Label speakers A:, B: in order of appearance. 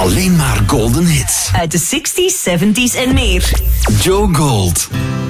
A: Alleen maar golden hits.
B: Uit de 60s, 70s en meer.
A: Joe Gold.